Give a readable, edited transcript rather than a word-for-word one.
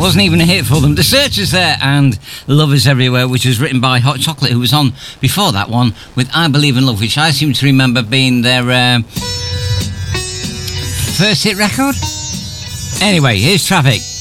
wasn't even a hit for them. The Searchers there, and Love Is Everywhere, which was written by Hot Chocolate, who was on before that one with I Believe in Love, which I seem to remember being their first hit record. Anyway, here's Traffic.